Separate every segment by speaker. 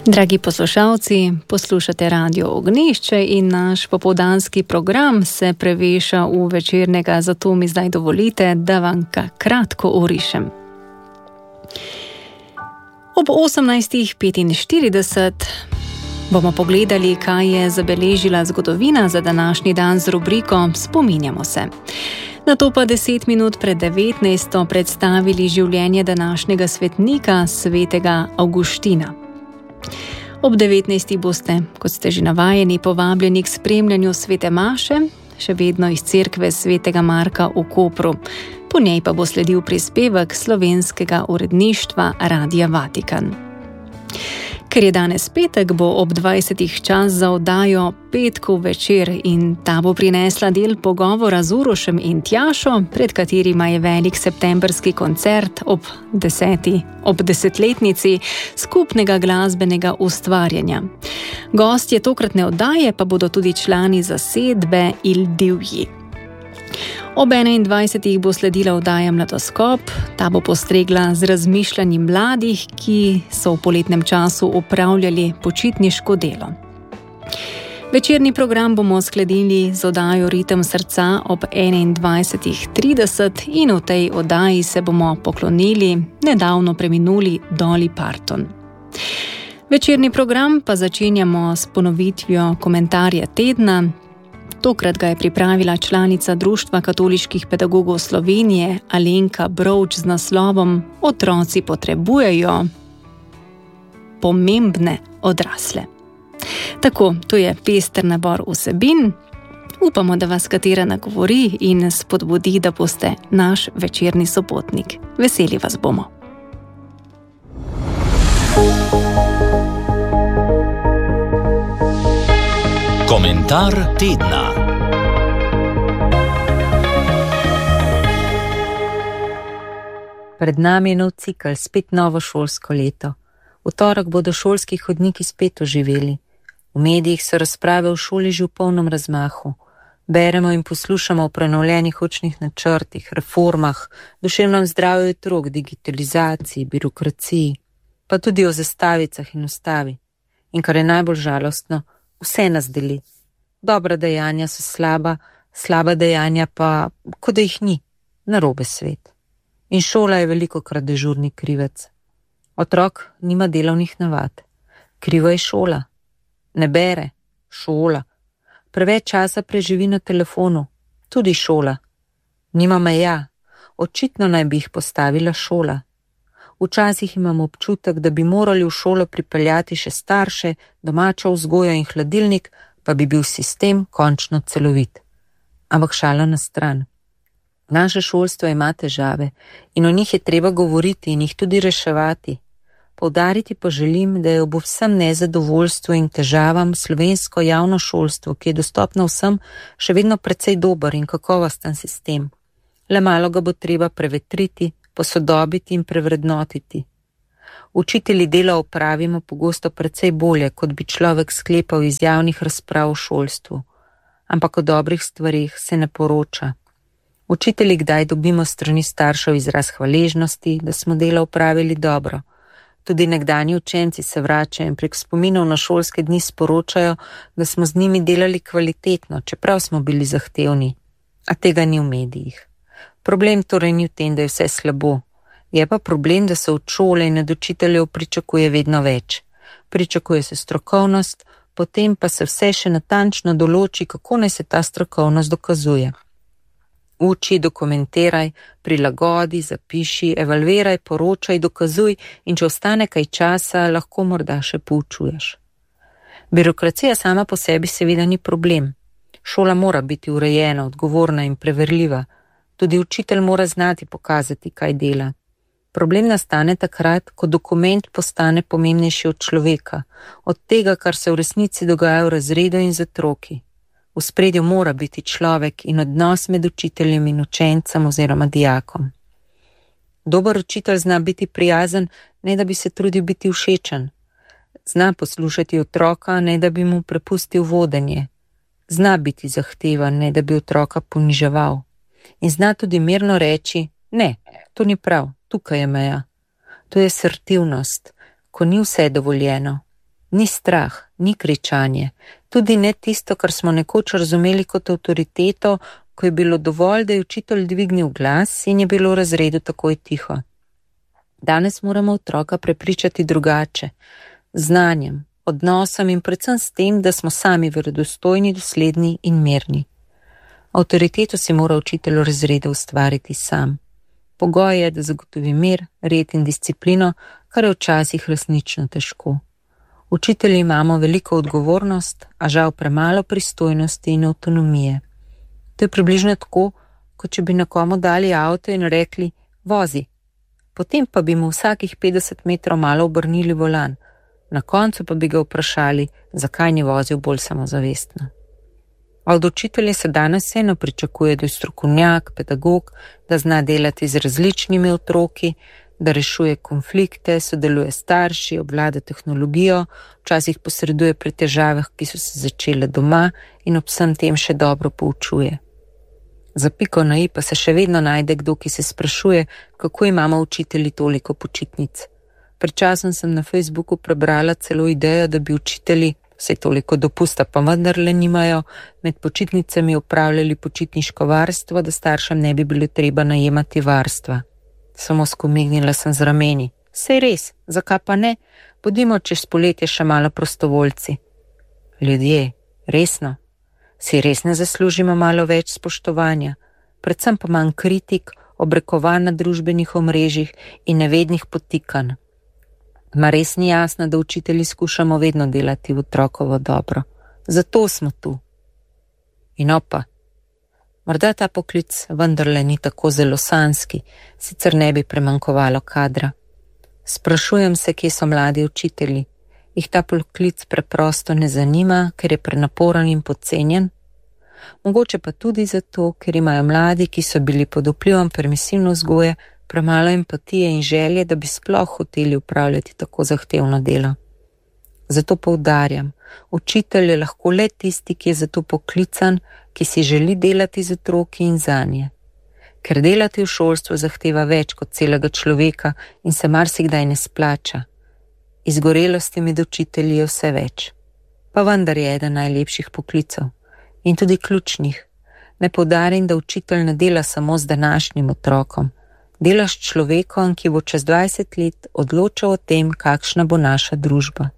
Speaker 1: Dragi poslušalci, poslušate Radio Ognjišče in naš popoldanski program se preveša v večernega, zato mi zdaj dovolite, da vam kratko orišem. Ob 18:45 bomo pogledali, kaj je zabeležila zgodovina za današnji dan z rubriko Spominjamo se. Nato pa 10 minut pred 19. predstavili življenje današnjega svetnika, svetega Avguština. Ob 19. boste, kot ste že navajeni, povabljeni k spremljanju svete maše, še vedno iz cerkve svetega Marka v Kopru. Po njej pa bo sledil prispevek slovenskega uredništva Radia Vatikan. Ker je danes petek, bo ob 20. čas za oddajo Petkov večer in ta bo prinesla del pogovora z Urošem in Tjašo, pred katerima je velik septembrski koncert ob desetletnici skupnega glasbenega ustvarjanja. Gostje tokratne oddaje pa bodo tudi člani zasedbe Il Divji. Ob 21. bo sledila oddaja Mladoskop, ta bo postregla z razmišljanjem mladih, ki so v poletnem času opravljali počitniško delo. Večerni program bomo sklenili z oddajo Ritem srca ob 21:30 in v tej oddaji se bomo poklonili nedavno preminuli Dolly Parton. Večerni program pa začenjamo s ponovitvijo komentarja tedna. Tokrat ga je pripravila članica Društva katoliških pedagogov Slovenije Alenka Brovč z naslovom Otroci potrebujejo pomembne odrasle. Tako, to je pester nabor vsebin. Upamo, da vas katera nagovori in spodbudi, da boste naš večerni sopotnik. Veseli vas bomo.
Speaker 2: Komentar tedna.
Speaker 3: Pred nami je nov cikel, spet novo šolsko leto. V torek bodo šolski hodniki spet oživeli. V medijih so razprave v šoli že v polnem razmahu. Beremo in poslušamo o prenovljenih učnih načrtih, reformah, duševnem zdravju otrok, digitalizaciji, birokraciji, pa tudi o zastavicah in ustavi. In kar je najbolj žalostno, vse nas deli. Dobra dejanja so slaba dejanja pa, kot da jih ni, narobe svet. In šola je velikokrat dežurni krivec. Otrok nima delovnih navad. Kriva je šola. Ne bere. Šola. Preveč časa preživi na telefonu. Tudi šola. Nima meja. Očitno naj bi jih postavila šola. Včasih imam občutek, da bi morali v šolo pripeljati še starše, domačo vzgojo in hladilnik, pa bi bil sistem končno celovit. Ampak šala na stran. Naše šolstvo ima težave in o njih je treba govoriti in jih tudi reševati. Poudariti pa želim, da je ob vsem nezadovoljstvu in težavam slovensko javno šolstvo, ki je dostopno vsem, še vedno precej dober in kakovosten sistem. Le malo ga bo treba prevetriti, posodobiti in prevrednotiti. Učitelji dela opravimo pogosto precej bolje, kot bi človek sklepal iz javnih razprav o šolstvu. Ampak o dobrih stvarih se ne poroča. Učitelji kdaj dobimo strani staršev izraz hvaležnosti, da smo delo opravili dobro. Tudi nekdanji učenci se vračajo in prek spominov na šolske dni sporočajo, da smo z njimi delali kvalitetno, čeprav smo bili zahtevni. A tega ni v medijih. Problem torej ni v tem, da je vse slabo. Je pa problem, da se od šole in od učiteljev pričakuje vedno več. Pričakuje se strokovnost, potem pa se vse še natančno določi, kako naj se ta strokovnost dokazuje. Uči, dokumentiraj, prilagodi, zapiši, evalviraj, poročaj, dokazuj in če ostane kaj časa, lahko morda še poučuješ. Birokracija sama po sebi seveda ni problem. Šola mora biti urejena, odgovorna in preverljiva. Tudi učitelj mora znati pokazati, kaj dela. Problem nastane takrat, ko dokument postane pomembnejši od človeka, od tega, kar se v resnici dogaja v razredu in z otroki. V spredju mora biti človek in odnos med učiteljem in učencem oziroma dijakom. Dober učitelj zna biti prijazen, ne da bi se trudil biti všečen. Zna poslušati otroka, ne da bi mu prepustil vodenje. Zna biti zahteven, ne da bi otroka poniževal. In zna tudi mirno reči, ne, to ni prav, tukaj je meja. To je asertivnost, ko ni vse dovoljeno. Ni strah, ni kričanje, tudi ne tisto, kar smo nekoč razumeli kot avtoriteto, ko je bilo dovolj, da je učitelj dvignil glas in je bilo v razredu takoj tiho. Danes moramo otroka prepričati drugače, z znanjem, odnosom in predvsem s tem, da smo sami verodostojni, dosledni in mirni. Avtoriteto si mora učitelj v razredu ustvariti sam. Pogoj je, da zagotovi mir, red in disciplino, kar je včasih resnično težko. Učitelji imamo veliko odgovornost, a žal premalo pristojnosti in avtonomije. To je približno tako, kot če bi nekomu dali avto in rekli, vozi. Potem pa bi mu vsakih 50 metrov malo obrnili volan. Na koncu pa bi ga vprašali, zakaj ni vozil bolj samozavestno. Od učitelja se danes vseeno pričakuje, da je strokovnjak, pedagog, da zna delati z različnimi otroki, da rešuje konflikte, sodeluje s starši, obvlada tehnologijo, včasih posreduje pri težavah, ki so se začele doma in ob vsem tem še dobro poučuje. Za piko na i pa se še vedno najde kdo, ki se sprašuje, kako imamo učitelji toliko počitnic. Pred časom sem na Facebooku prebrala celo idejo, da bi učitelji, vsaj toliko dopusta pa vendarle nimajo, med počitnicami upravljali počitniško varstvo, da staršem ne bi bilo treba najemati varstva. Samo skomignila sem z rameni. Sej res, zakaj pa ne? Bodimo čez poletje še malo prostovoljci. Ljudje, resno? Si res ne zaslužimo malo več spoštovanja? Predvsem pa manj kritik, obrekovan na družbenih omrežjih in nevednih podtikanj. Ma res ni jasno, da učitelji skušamo vedno delati v otrokovo dobro. Zato smo tu. In opa, morda ta poklic vendarle ni tako zelo sanski, sicer ne bi premanjkovalo kadra. Sprašujem se, kje so mladi učitelji. Jih ta poklic preprosto ne zanima, ker je prenaporen in podcenjen? Mogoče pa tudi zato, ker imajo mladi, ki so bili pod vplivom permisivne vzgoje, premalo empatije in želje, da bi sploh hoteli upravljati tako zahtevno delo. Zato poudarjam, učitelj je lahko le tisti, ki je za to poklican, ki si želi delati z otroki in zanje. Ker delati v šolstvu zahteva več kot celega človeka in se marsikdaj ne splača. Izgorelosti med učitelji je vse več. Pa vendar je eden najlepših poklicov in tudi ključnih. Ne poudarim, da učitelj ne dela samo z današnjim otrokom. Dela s človekom, ki bo čez 20 let odločal o tem, kakšna bo naša družba.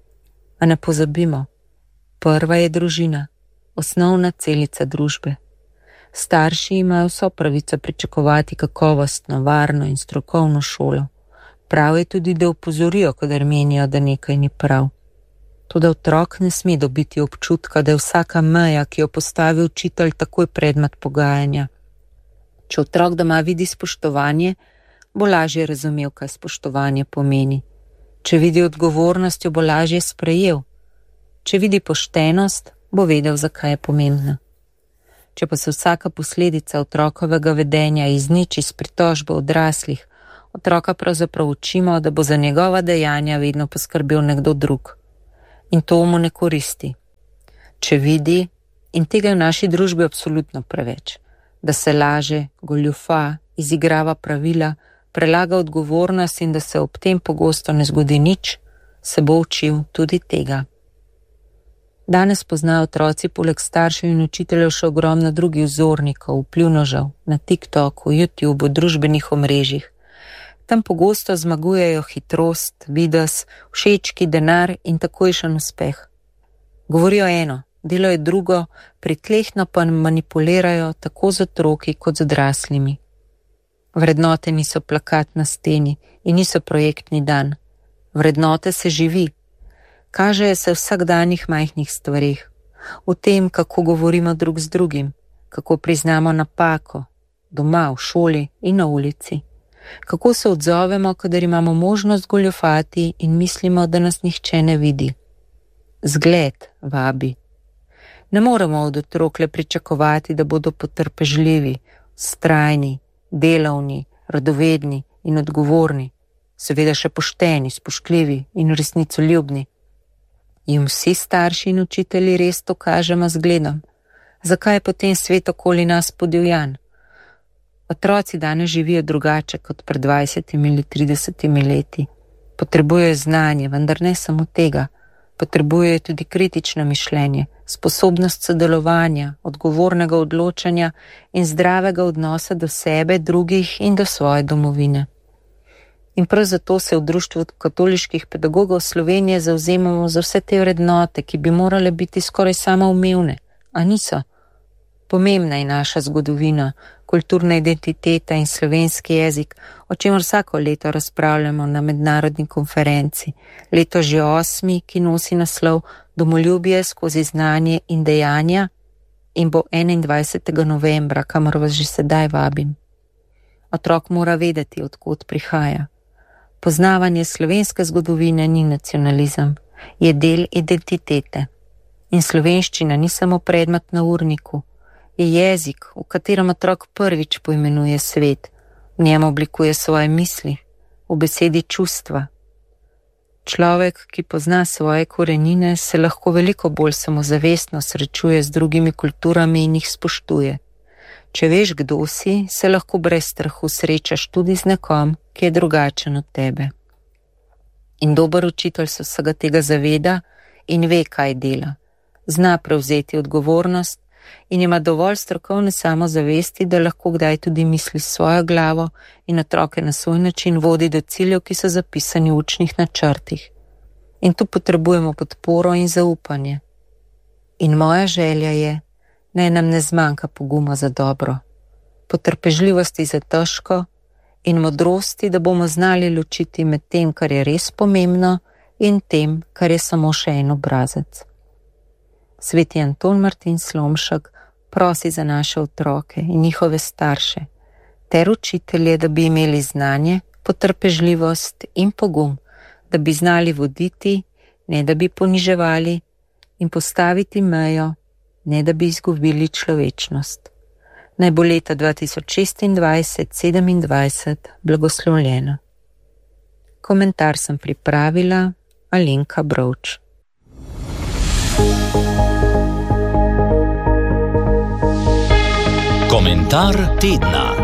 Speaker 3: A ne pozabimo, prva je družina, osnovna celica družbe. Starši imajo vso pravico pričakovati kakovostno, varno in strokovno šolo. Prav je tudi, da opozorijo, kadar menijo, da nekaj ni prav. Toda otrok ne sme dobiti občutka, da je vsaka meja, ki jo postavi učitelj, takoj predmet pogajanja. Če otrok doma vidi spoštovanje, bo lažje razumel, kaj spoštovanje pomeni. Če vidi odgovornost, jo bo lažje sprejel. Če vidi poštenost, bo vedel, zakaj je pomembna. Če pa se vsaka posledica otrokovega vedenja izniči s pritožbo odraslih, otroka pravzaprav učimo, da bo za njegova dejanja vedno poskrbel nekdo drug. In to mu ne koristi. Če vidi, in tega je v naši družbi absolutno preveč, da se laže, goljufa, izigrava pravila, prelaga odgovornost in da se ob tem pogosto ne zgodi nič, se bo učil tudi tega. Danes poznajo otroci poleg staršev in učiteljev še ogromno drugih vzornikov, vplivnežev na TikToku, YouTubeu, družbenih omrežjih. Tam pogosto zmagujejo hitrost, videz, všečki, denar in takojšen uspeh. Govorijo eno, delajo drugo, pritlehno pa manipulirajo tako z otroki kot z odraslimi. Vrednote niso plakat na steni in niso projektni dan. Vrednote se živi. Kažejo se v vsakdanjih majhnih stvarih, v tem, kako govorimo drug z drugim, kako priznamo napako, doma, v šoli in na ulici, kako se odzovemo, kadar imamo možnost goljufati in mislimo, da nas nihče ne vidi. Zgled vabi. Ne moremo od otrok le pričakovati, da bodo potrpežljivi, vztrajni, delavni, radovedni in odgovorni, seveda še pošteni, spoštljivi in resnicoljubni. Jim vsi starši in učitelji res to kažemo zgledom. Zakaj je potem svet okoli nas podivjan? Otroci danes živijo drugače kot pred 20 ali 30 leti. Potrebujejo znanje, vendar ne samo tega. Potrebujejo tudi kritično mišljenje, sposobnost sodelovanja, odgovornega odločanja in zdravega odnosa do sebe, drugih in do svoje domovine. In prav zato se v Društvu katoliških pedagogov Slovenije zavzemamo za vse te vrednote, ki bi morale biti skoraj samoumevne, a niso. Pomembna je naša zgodovina, kulturna identiteta in slovenski jezik, o čemer vsako leto razpravljamo na mednarodni konferenci. Leto že 8, ki nosi naslov Domoljubje skozi znanje in dejanja in bo 21. novembra, kamor vas že sedaj vabim. Otrok mora vedeti, od kod prihaja. Poznavanje slovenske zgodovine ni nacionalizem, je del identitete. In slovenščina ni samo predmet na urniku, je jezik, v katerem otrok prvič poimenuje svet, v njem oblikuje svoje misli, v besedi čustva. Človek, ki pozna svoje korenine, se lahko veliko bolj samozavestno srečuje z drugimi kulturami in jih spoštuje. Če veš, kdo si, se lahko brez strahu srečaš tudi z nekom, ki je drugačen od tebe. In dober učitelj se vsega tega zaveda in ve, kaj dela. Zna prevzeti odgovornost in ima dovolj strokovne samozavesti, da lahko kdaj tudi misli s svojo glavo in otroke na svoj način vodi do ciljev, ki so zapisani v učnih načrtih. In tu potrebujemo podporo in zaupanje. In moja želja je, naj nam ne zmanjka poguma za dobro, potrpežljivosti za težko in modrosti, da bomo znali ločiti med tem, kar je res pomembno, in tem, kar je samo še en obrazec. Sveti Anton Martin Slomšek prosi za naše otroke in njihove starše ter učitelje, da bi imeli znanje, potrpežljivost in pogum, da bi znali voditi, ne da bi poniževali, in postaviti mejo, ne da bi izgubili človečnost. Naj bo leta 2026-27 blagoslovljeno. Komentar sem pripravila Alenka Brovč.
Speaker 2: Komentar tedna.